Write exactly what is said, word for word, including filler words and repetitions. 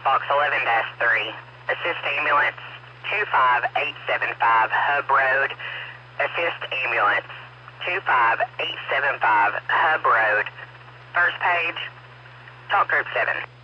box eleven dash three. Assist ambulance two five eight seven five, Hub Road. Assist ambulance two five eight seven five, Hub Road. First page, talk group seven.